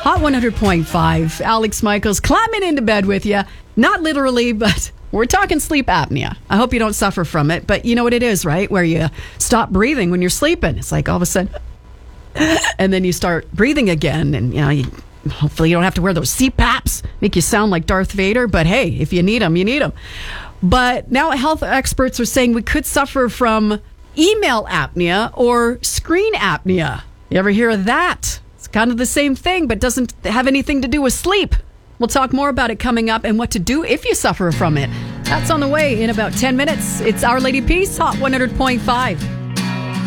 Hot 100.5. Alex Michaels climbing into bed with you. Not literally, but we're talking sleep apnea. I hope you don't suffer from it, but you know what it is, right? Where you stop breathing when you're sleeping. It's like all of a sudden, and then you start breathing again, and hopefully you don't have to wear those CPAPs, make you sound like Darth Vader, but hey, if you need them, you need them. But now health experts are saying we could suffer from email apnea or screen apnea. You ever hear of that? It's kind of the same thing, but doesn't have anything to do with sleep. We'll talk more about it coming up and what to do if you suffer from it. That's on the way in about 10 minutes. It's Our Lady Peace, Hot 100.5.